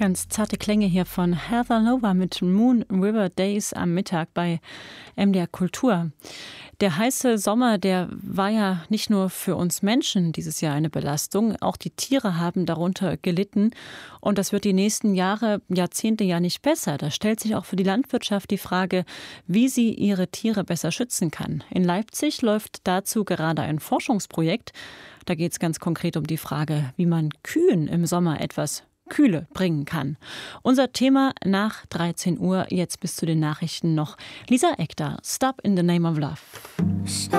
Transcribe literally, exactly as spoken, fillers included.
Ganz zarte Klänge hier von Heather Nova mit Moon River Days am Mittag bei M D R Kultur. Der heiße Sommer, der war ja nicht nur für uns Menschen dieses Jahr eine Belastung, auch die Tiere haben darunter gelitten und das wird die nächsten Jahre, Jahrzehnte ja nicht besser. Da stellt sich auch für die Landwirtschaft die Frage, wie sie ihre Tiere besser schützen kann. In Leipzig läuft dazu gerade ein Forschungsprojekt. Da geht es ganz konkret um die Frage, wie man Kühen im Sommer etwas Kühle bringen kann. Unser Thema nach dreizehn Uhr, jetzt bis zu den Nachrichten noch Lisa Ekdahl, Stop in the Name of Love.